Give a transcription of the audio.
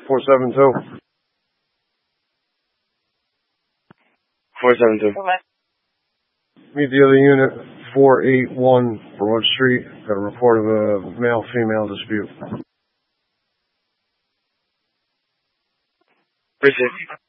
472. 472. Meet the other unit, 481 Broad Street. Got a report of a male-female dispute. Received.